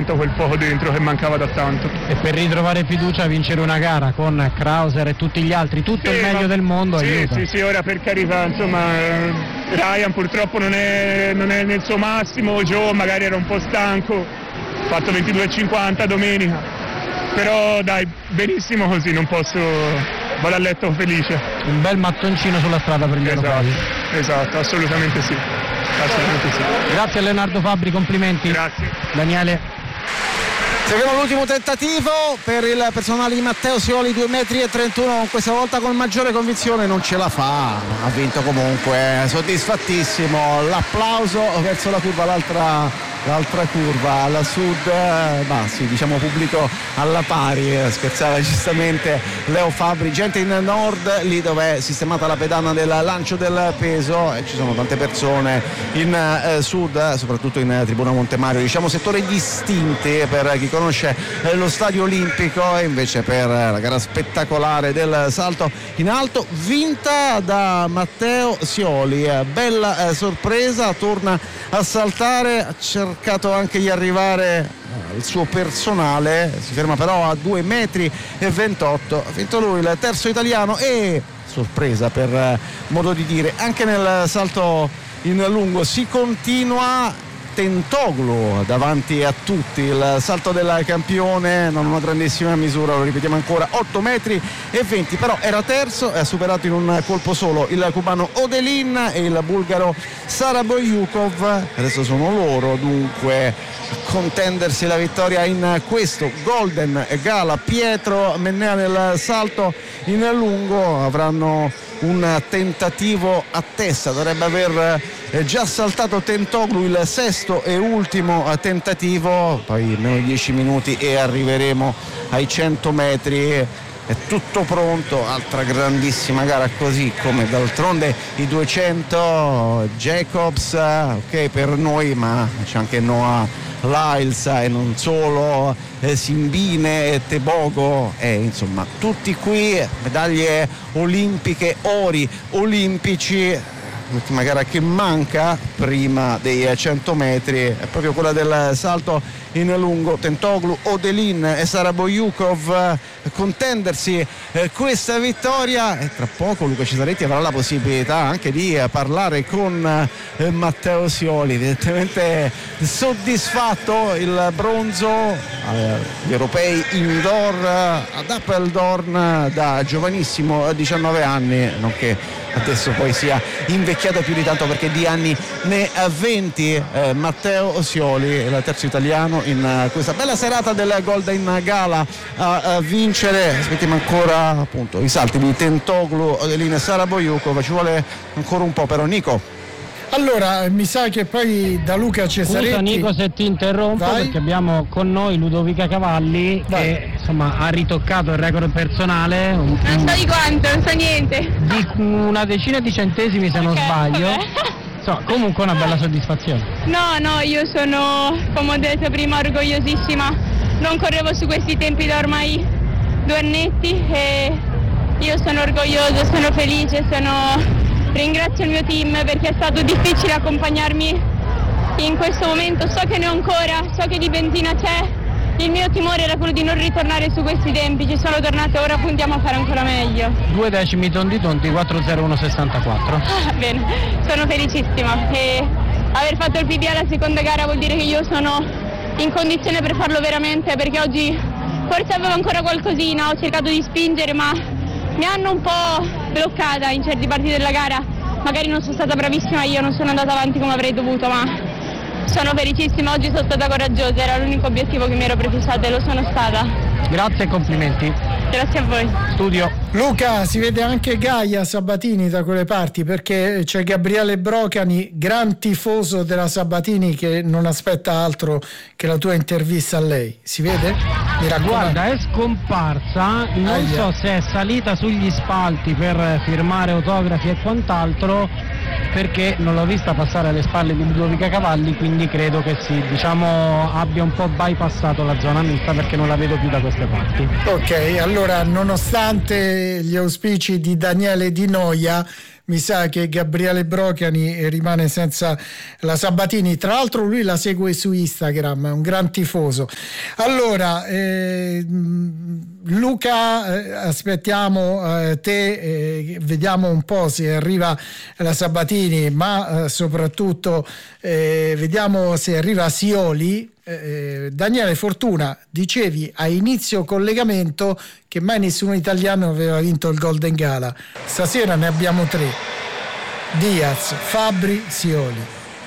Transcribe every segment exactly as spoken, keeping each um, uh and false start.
ritrovato quel fuoco dentro che mancava da tanto. E per ritrovare fiducia, vincere una gara con Krauser e tutti gli altri, tutto sì, il meglio ma... del mondo sì, aiuta. Sì, sì, ora per carità, insomma, Ryan purtroppo non è, non è nel suo massimo, Joe magari era un po' stanco, ha fatto ventidue e cinquanta domenica, però dai, benissimo così, non posso, vado a letto felice. Un bel mattoncino sulla strada per gli europei. Esatto, esatto, assolutamente sì, assolutamente sì. Grazie a Leonardo Fabbri, complimenti. Grazie. Daniele. Seguiamo l'ultimo tentativo per il personale di Matteo Sioli, due metri e trentuno, questa volta con maggiore convinzione non ce la fa, ha vinto comunque, soddisfattissimo, l'applauso verso la curva, l'altra, l'altra curva, alla sud, ma sì, diciamo pubblico alla pari, scherzava giustamente Leo Fabbri, gente in nord, lì dove è sistemata la pedana del lancio del peso e ci sono tante persone in eh, sud, soprattutto in eh, Tribuna Montemario, diciamo settori distinti per chi conosce eh, lo stadio olimpico, e invece per eh, la gara spettacolare del salto in alto vinta da Matteo Sioli, eh, bella eh, sorpresa, torna a saltare, ha cercato anche di arrivare il suo personale, si ferma però a due metri e ventotto, ha vinto lui, il terzo italiano, e sorpresa per eh, modo di dire anche nel salto in lungo si continua. Tentoglu davanti a tutti, il salto del campione, non una grandissima misura, lo ripetiamo ancora, otto metri e venti, però era terzo e ha superato in un colpo solo il cubano Odelin e il bulgaro Saraboyukov. Adesso sono loro dunque a contendersi la vittoria in questo Golden Gala. Pietro Mennea nel salto in lungo, avranno un tentativo a testa, dovrebbe aver già saltato Tentoglu, il sesto e ultimo tentativo, poi meno dieci minuti e arriveremo ai cento metri, è tutto pronto, altra grandissima gara, così come d'altronde i duecento Jacobs, ok per noi, ma c'è anche Noah Lyles e non solo, eh, Simbine e Tebogo, e insomma tutti qui, medaglie olimpiche, ori olimpici. L'ultima gara che manca prima dei cento metri è proprio quella del salto in lungo. Tentoglu, Odelin e Saraboyukov contendersi eh, questa vittoria, e tra poco Luca Cesaretti avrà la possibilità anche di eh, parlare con eh, Matteo Sioli, evidentemente soddisfatto. Il bronzo agli eh, europei indoor ad Apeldoorn da giovanissimo, diciannove anni, nonché adesso poi sia invecchiato più di tanto perché di anni ne ha venti. eh, Matteo Sioli è il terzo italiano in uh, questa bella serata del Golden Gala a, a vincere. Aspettiamo ancora appunto i salti di Tentoglu, Odelin e Saraboyukov, ci vuole ancora un po' però. Nico. Allora, mi sa che poi da Luca Cesaretti... Scusa Nico se ti interrompo, vai, perché abbiamo con noi Ludovica Cavalli, vai, che insomma ha ritoccato il record personale. Un, non so di quanto, non so niente. Di una decina di centesimi se okay, non sbaglio. So, comunque una bella soddisfazione. No, no, io sono, come ho detto prima, orgogliosissima. Non correvo su questi tempi da ormai due annetti e io sono orgogliosa, sono felice, sono... Ringrazio il mio team perché è stato difficile accompagnarmi in questo momento, so che ne ho ancora, so che di benzina c'è, il mio timore era quello di non ritornare su questi tempi, ci sono tornata, ora puntiamo a fare ancora meglio. Due decimi tondi tonti, quattro zero uno sessantaquattro. Ah, bene, sono felicissima e aver fatto il P B alla seconda gara vuol dire che io sono in condizione per farlo veramente, perché oggi forse avevo ancora qualcosina, ho cercato di spingere ma mi hanno un po' bloccata in certi parti della gara, magari non sono stata bravissima io, non sono andata avanti come avrei dovuto, ma sono felicissima, oggi sono stata coraggiosa, era l'unico obiettivo che mi ero prefissata e lo sono stata. Grazie e complimenti. Grazie a voi. Studio. Luca, si vede anche Gaia Sabatini da quelle parti, perché c'è Gabriele Brocani, gran tifoso della Sabatini, che non aspetta altro che la tua intervista a lei. Si vede? Mi raccomando. Guarda, è scomparsa, non Aia. so se è salita sugli spalti per firmare autografi e quant'altro, perché non l'ho vista passare alle spalle di Ludovica Cavalli, quindi credo che sì, diciamo abbia un po' bypassato la zona mista, perché non la vedo più da queste parti. Ok, allora nonostante gli auspici di Daniele Di Noia, mi sa che Gabriele Brochiani rimane senza la Sabatini. Tra l'altro lui la segue su Instagram, è un gran tifoso. Allora eh, Luca, eh, aspettiamo eh, te, eh, vediamo un po' se arriva la Sabatini, ma eh, soprattutto eh, vediamo se arriva Sioli. Eh, Daniele Fortuna, dicevi a inizio collegamento che mai nessun italiano aveva vinto il Golden Gala. Stasera ne abbiamo tre: Diaz, Fabbri, Sioli.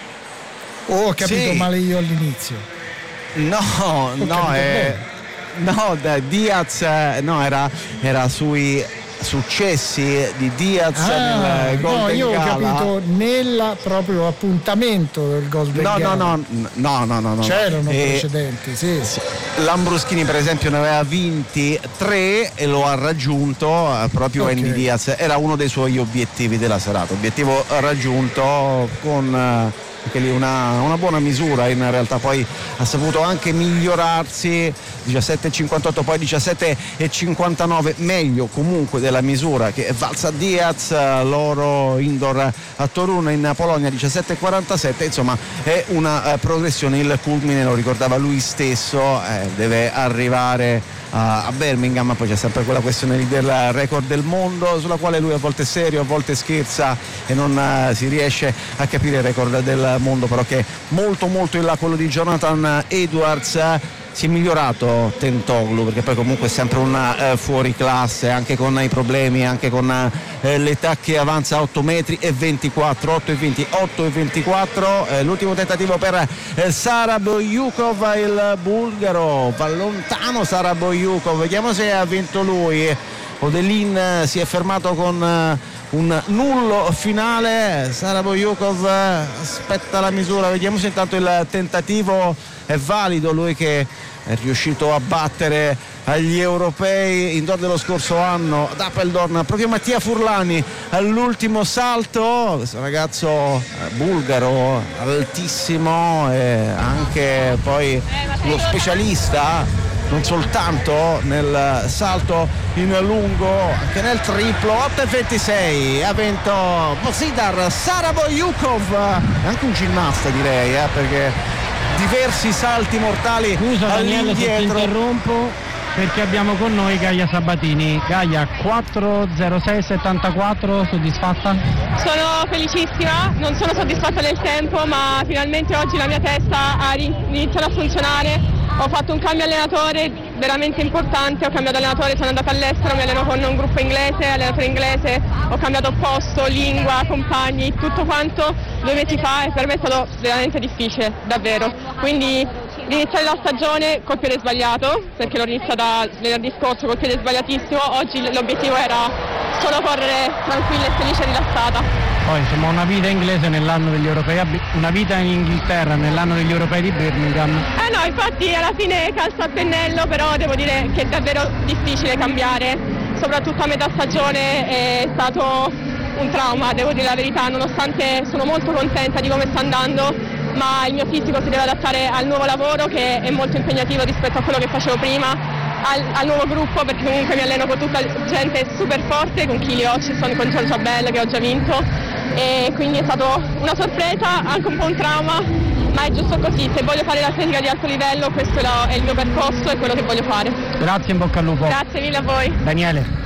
O oh, ho capito sì. male io all'inizio? No, ho no, è, no, Diaz no, era, era sui successi di Diaz ah, nel Golden no, io Gala. ho capito nel proprio appuntamento del Golden no, Gala. No, no, no, no, no. C'erano e, precedenti, sì. Lambruschini per esempio ne aveva vinti tre e lo ha raggiunto proprio okay. Andy Diaz, era uno dei suoi obiettivi della serata, obiettivo raggiunto con anche lì una, una buona misura, in realtà poi ha saputo anche migliorarsi, diciassette e cinquantotto, poi diciassette e cinquantanove, meglio comunque della misura che è valsa a Diaz, l'oro indoor a Torino in Polonia diciassette e quarantasette, insomma è una eh, progressione, il culmine lo ricordava lui stesso, eh, deve arrivare a Birmingham, poi c'è sempre quella questione del record del mondo sulla quale lui a volte è serio, a volte scherza e non uh, si riesce a capire il record del mondo, però che è molto molto in là quello di Jonathan Edwards. Si è migliorato Tentoglu perché poi comunque è sempre una eh, fuori classe, anche con i problemi, anche con eh, l'età che avanza a otto metri e ventiquattro, otto e venti, otto e ventiquattro. Eh, l'ultimo tentativo per eh, Saraboyukov, il bulgaro, va lontano Saraboyukov, vediamo se ha vinto lui. Odelin si è fermato con eh, un nullo finale, Saraboyukov aspetta la misura, vediamo se intanto il tentativo è valido, lui che è riuscito a battere agli europei indoor dello scorso anno ad Apeldoorn proprio Mattia Furlani all'ultimo salto, questo ragazzo bulgaro altissimo e anche poi lo specialista non soltanto nel salto in lungo, anche nel triplo. Otto e ventisei ha vinto Bozidar Saraboyukov, anche un ginnasta direi, eh, perché diversi salti mortali. Scusa Daniele se ti interrompo, perché abbiamo con noi Gaia Sabatini. Gaia, quattro zero sei settantaquattro, soddisfatta? Sono felicissima, non sono soddisfatta del tempo, ma finalmente oggi la mia testa ha iniziato a funzionare. Ho fatto un cambio allenatore veramente importante, ho cambiato allenatore, sono andata all'estero, mi alleno con un gruppo inglese, allenatore inglese, ho cambiato posto, lingua, compagni, tutto quanto due mesi fa e per me è stato veramente difficile, davvero. Quindi iniziare la stagione col piede sbagliato, perché l'ho iniziata venerdì scorso col piede sbagliatissimo, oggi l'obiettivo era solo correre tranquilla e felice e rilassata. Poi insomma una vita inglese nell'anno degli europei, una vita in Inghilterra nell'anno degli europei di Birmingham. Eh no, infatti alla fine calza a pennello, però devo dire che è davvero difficile cambiare, soprattutto a metà stagione è stato un trauma, devo dire la verità, nonostante sono molto contenta di come sta andando, ma il mio fisico si deve adattare al nuovo lavoro che è molto impegnativo rispetto a quello che facevo prima. Al, al nuovo gruppo, perché comunque mi alleno con tutta gente super forte, con Kili Hutchison, con Giorgia Bell che ho già vinto, e quindi è stato una sorpresa, anche un po' un trauma, ma è giusto così. Se voglio fare l'atletica di alto livello, questo è il mio percorso e quello che voglio fare. Grazie, in bocca al lupo. Grazie mille a voi. Daniele.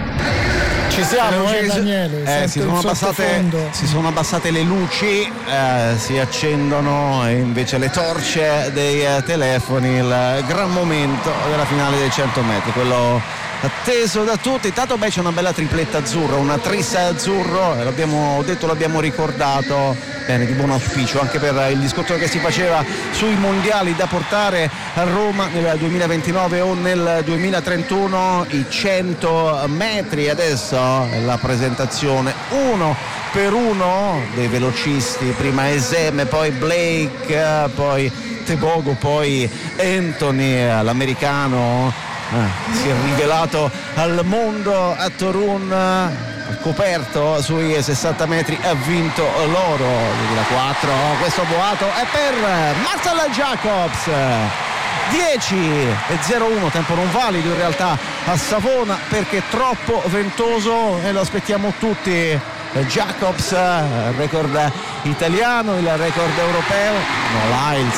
Ci siamo, eh, Daniele. Eh, si, sono abbassate, si sono abbassate le luci, eh, si accendono invece le torce dei eh, telefoni, il gran momento della finale dei cento metri, quello atteso da tutti. Intanto beh, c'è una bella tripletta azzurra, una tris azzurro, l'abbiamo detto, l'abbiamo ricordato, bene, di buon auspicio anche per il discorso che si faceva sui mondiali da portare a Roma nel duemilaventinove o nel duemilatrentuno, i cento metri. Adesso la presentazione uno per uno dei velocisti, prima Eseme, poi Blake, poi Tebogo, poi Anthony, l'americano. Ah, si è rivelato al mondo a Torun, coperto sui sessanta metri, ha vinto l'oro duemilaquattro. Questo boato è per Marcel Jacobs. dieci e zero uno, tempo non valido in realtà a Savona perché troppo ventoso, e lo aspettiamo tutti Jacobs, il record italiano, il record europeo. Noah Lyles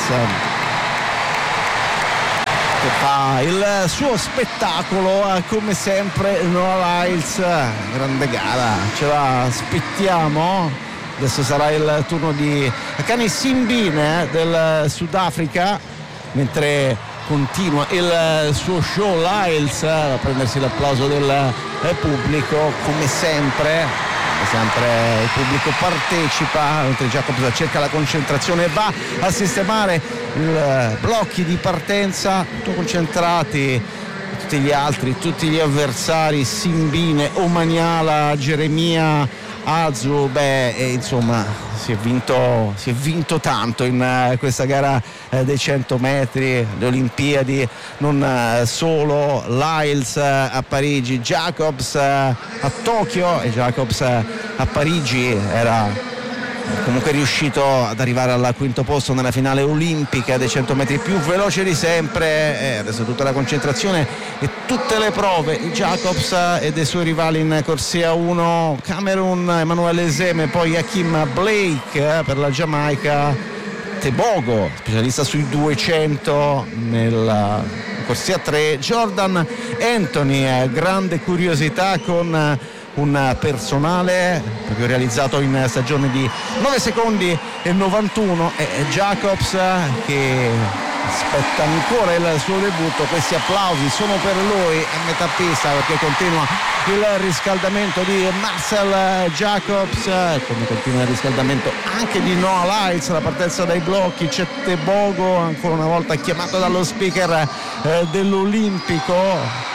che fa il suo spettacolo come sempre. Noah Lyles, grande gara, ce la aspettiamo. Adesso sarà il turno di Akani Simbine del Sudafrica, mentre continua il suo show Lyles a prendersi l'applauso del pubblico. Come sempre sempre il pubblico partecipa, mentre Jacobs cerca la concentrazione e va a sistemare i blocchi di partenza, tutto concentrati tutti gli altri, tutti gli avversari, Simbine, Omaniala, Geremia, Azu. Beh, e insomma si è vinto, si è vinto tanto in uh, questa gara uh, dei cento metri, le Olimpiadi, non uh, solo. Lyles uh, a Parigi, Jacobs uh, a Tokyo, e Jacobs uh, a Parigi era comunque riuscito ad arrivare al quinto posto nella finale olimpica dei cento metri, più veloce di sempre. E adesso tutta la concentrazione e tutte le prove di Jacobs e dei suoi rivali in corsia uno, Camerun, Emanuele Eseme, poi Hakim Blake per la Giamaica, Tebogo, specialista sui duecento nella corsia tre, Jordan Anthony, grande curiosità con un personale proprio realizzato in stagione di nove secondi e novantuno, e Jacobs che aspetta ancora il suo debutto. Questi applausi sono per lui a metà pista, perché continua il riscaldamento di Marcel Jacobs, come continua il riscaldamento anche di Noah Lyles. La partenza dai blocchi, c'è Tebogo ancora una volta chiamato dallo speaker eh, dell'Olimpico,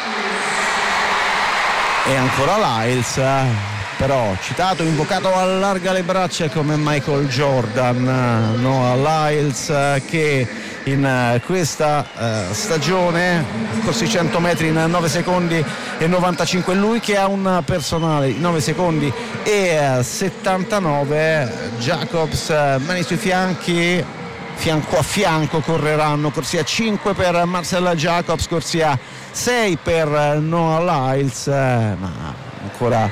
e ancora Lyles, però citato, invocato, allarga le braccia come Michael Jordan. Noah Lyles che in questa uh, stagione corsi cento metri in nove secondi e novantacinque, lui che ha un personale di nove secondi e settantanove. Jacobs, mani sui fianchi, fianco a fianco correranno, corsia cinque per Marcel Jacobs, corsia sei per Noah Lyles, ma ancora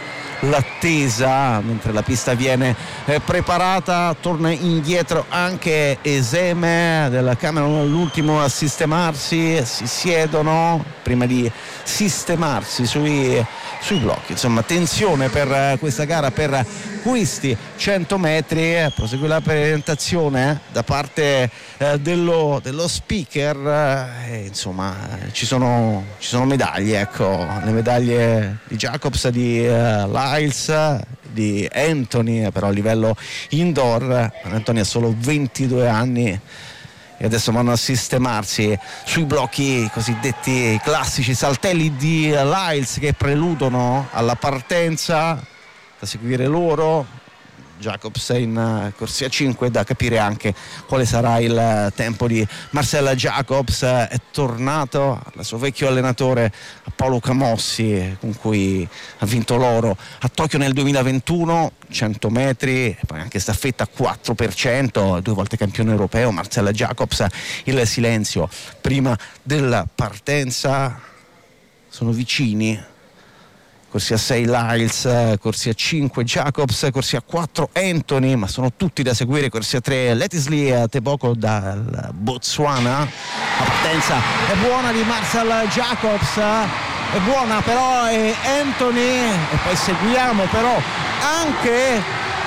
l'attesa mentre la pista viene preparata. Torna indietro anche Eseme del Camerun, l'ultimo a sistemarsi, si siedono prima di sistemarsi sui, sui blocchi. Insomma, tensione per questa gara, per questi cento metri. Prosegue la presentazione da parte eh, dello, dello speaker, eh, insomma ci sono, ci sono medaglie, ecco, le medaglie di Jacobs, di eh, Lyles, di Anthony, però a livello indoor. Anthony ha solo ventidue anni e adesso vanno a sistemarsi sui blocchi cosiddetti classici saltelli di Lyles che preludono alla partenza. Da seguire loro, Jacobs in corsia cinque, da capire anche quale sarà il tempo di Marcel Jacobs. È tornato al suo vecchio allenatore Paolo Camossi, con cui ha vinto l'oro a Tokyo nel duemilaventuno, cento metri, e poi anche staffetta quattro per cento, due volte campione europeo. Marcel Jacobs, il silenzio prima della partenza. Sono vicini. Corsia sei Lyles, corsia cinque Jacobs, corsia quattro Anthony, ma sono tutti da seguire. Corsia tre Letisley Tebogo dal Botswana. La partenza è buona di Marcel Jacobs, è buona però è Anthony, e poi seguiamo però anche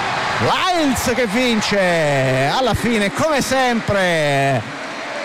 Lyles che vince alla fine, come sempre.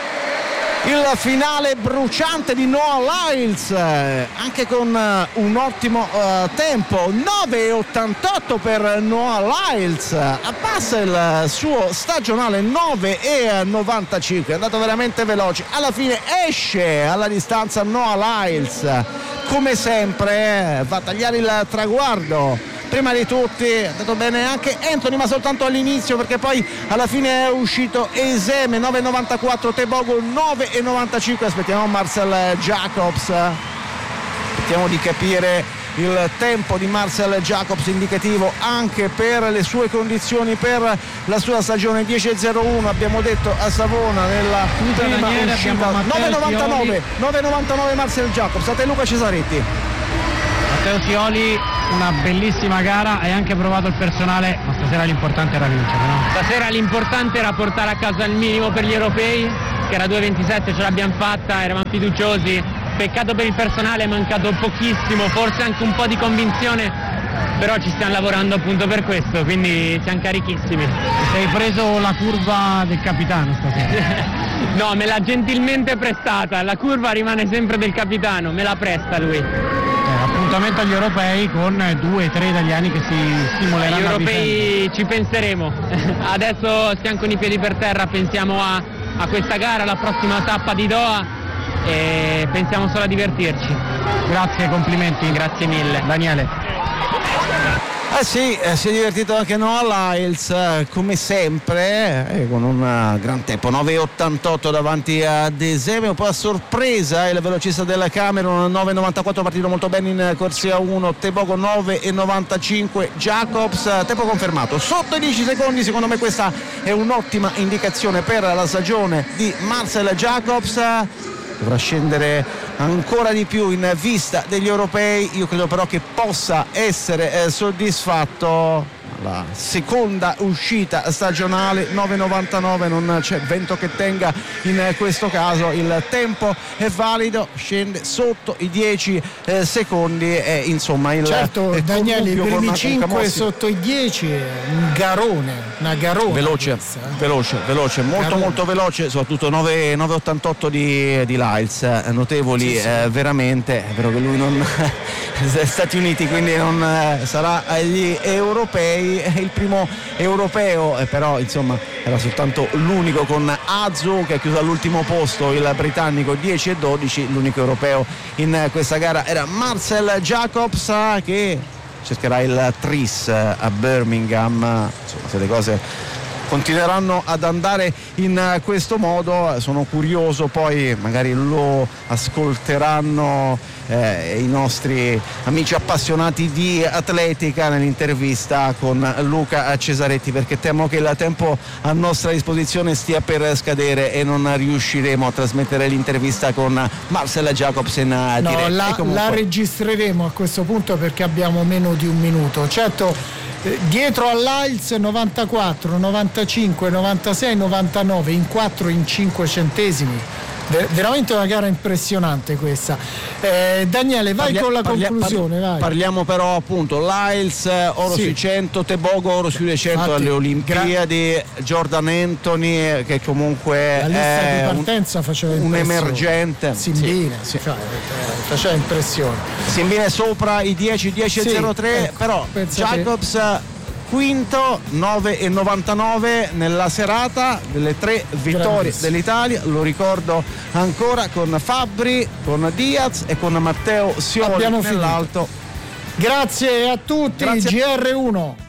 Il finale bruciante di Noah Lyles, anche con un ottimo uh, tempo, nove e ottantotto per Noah Lyles, abbassa il suo stagionale nove e novantacinque, è andato veramente veloce. Alla fine esce alla distanza Noah Lyles, come sempre va a tagliare il traguardo. Prima di tutti è andato bene anche Anthony, ma soltanto all'inizio, perché poi alla fine è uscito Eseme, nove e novantaquattro, Tebogo nove e novantacinque. Aspettiamo Marcel Jacobs, aspettiamo di capire il tempo di Marcel Jacobs, indicativo anche per le sue condizioni, per la sua stagione. Dieci e zero uno abbiamo detto a Savona nella prima uscita. nove e novantanove nove e novantanove Marcel Jacobs. A te Luca Cesaretti. Matteo Sioli una bellissima gara, hai anche provato il personale, ma stasera l'importante era vincere, no? Stasera l'importante era portare a casa il minimo per gli europei, che era due ventisette, ce l'abbiamo fatta, eravamo fiduciosi. Peccato per il personale, è mancato pochissimo, forse anche un po' di convinzione, però ci stiamo lavorando appunto per questo, quindi siamo carichissimi. Sei preso la curva del capitano stasera? No, me l'ha gentilmente prestata, la curva rimane sempre del capitano, me la presta lui. Eh, appuntamento agli europei con due o tre italiani che si stimoleranno. Agli europei ci penseremo, adesso stiamo con i piedi per terra, pensiamo a, a questa gara, alla prossima tappa di Doha e pensiamo solo a divertirci. Grazie, complimenti. Grazie mille. Daniele. Eh sì, eh, si è divertito anche Noah Lyles, eh, come sempre, eh, con un uh, gran tempo, nove e ottantotto davanti a De Zeme, un po' a sorpresa il velocista della Cameron, nove e novantaquattro, partito molto bene in corsia uno, Tebogo nove e novantacinque, Jacobs, tempo confermato, sotto i dieci secondi, secondo me questa è un'ottima indicazione per la stagione di Marcel Jacobs. Dovrà scendere ancora di più in vista degli europei, io credo però che possa essere eh, soddisfatto. La seconda uscita stagionale, nove e novantanove, non c'è vento che tenga in questo caso, il tempo è valido, scende sotto i dieci eh, secondi e insomma il certo eh, Daniele, i primi cinque sotto sotto i dieci è un garone, una garona veloce, questa, eh. veloce, veloce, molto garone. Molto veloce, soprattutto nove e ottantotto di, di Lyles, notevoli sì, sì. Eh, veramente, è vero che lui non Stati Uniti, quindi non eh, sarà agli europei, è il primo europeo, eh, però insomma era soltanto l'unico con Azu che ha chiuso all'ultimo posto, il britannico dieci e dodici, l'unico europeo in questa gara era Marcel Jacobs che cercherà il tris a Birmingham, insomma se le cose continueranno ad andare in questo modo sono curioso, poi magari lo ascolteranno eh, i nostri amici appassionati di atletica nell'intervista con Luca Cesaretti, perché temo che il tempo a nostra disposizione stia per scadere e non riusciremo a trasmettere l'intervista con Marcel Jacobs in diretta. No, la, comunque... la registreremo a questo punto perché abbiamo meno di un minuto. Certo, dietro all'Ails novantaquattro, novantacinque, novantasei, novantanove, in quattro, in cinque centesimi. Ver- veramente una gara impressionante questa. Eh, Daniele, vai Parlia- con la parlia- conclusione. Vai. Parliamo però appunto Lyles, oro sì. sui cento, Tebogo oro sui duecento. Infatti, alle Olimpiadi, gra- Jordan Anthony che comunque la lista è di partenza un, faceva un emergente. Simbine, sì, sì. Cioè, faceva impressione. Simbine sopra i dieci, dieci e zero tre, ecco, però Jacobs che... quinto, nove e novantanove nella serata, delle tre vittorie dell'Italia, lo ricordo ancora, con Fabbri, con Diaz e con Matteo Sioli nell'alto. Grazie a tutti. Grazie. G R uno.